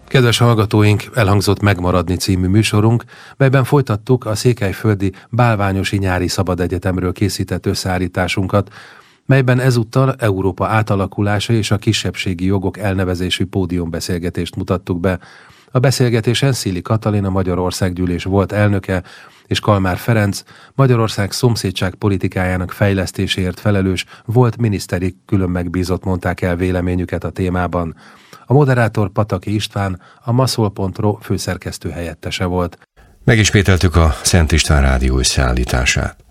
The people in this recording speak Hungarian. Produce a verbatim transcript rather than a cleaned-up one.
Kedves hallgatóink, elhangzott Megmaradni című műsorunk, melyben folytattuk a székelyföldi Bálványosi Nyári Szabadegyetemről készített összeállításunkat, melyben ezúttal Európa átalakulása és a kisebbségi jogok elnevezésű pódiumbeszélgetést mutattuk be. A beszélgetésen Szili Katalin, a Magyarországgyűlés volt elnöke, és Kalmár Ferenc, Magyarország szomszédság politikájának fejlesztéséért felelős volt miniszteri külön megbízott mondták el véleményüket a témában. A moderátor Pataki István, a maszol pont ro főszerkesztő helyettese volt. Megismételtük a Szent István Rádió összeállítását.